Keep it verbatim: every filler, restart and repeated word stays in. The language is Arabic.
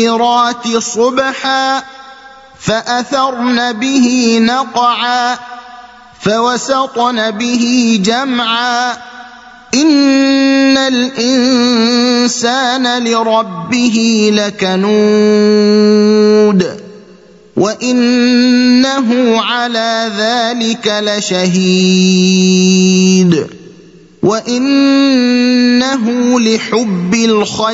فالمغيرات صبحا فأثرن به نقعا فوسطن به جمعا إن الإنسان لربه لكنود وإنه على ذلك لشهيد وإنه لحب الخير